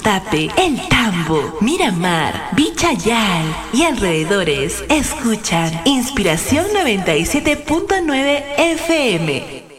Satape, El Tambo, Miramar, Vichayal y alrededores escuchan Inspiración 97.9 FM.